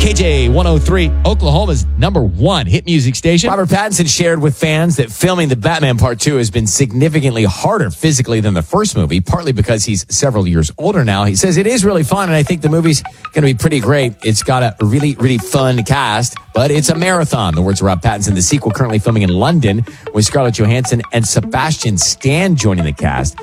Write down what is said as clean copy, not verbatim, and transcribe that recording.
KJ 103, Oklahoma's #1 hit music station. Robert Pattinson shared with fans that filming The Batman Part 2 has been significantly harder physically than the first movie, partly because he's several years older now. He says it is really fun, and I think the movie's going to be pretty great. It's got a really, really fun cast, but it's a marathon. The words of Rob Pattinson. The sequel currently filming in London with Scarlett Johansson and Sebastian Stan joining the cast.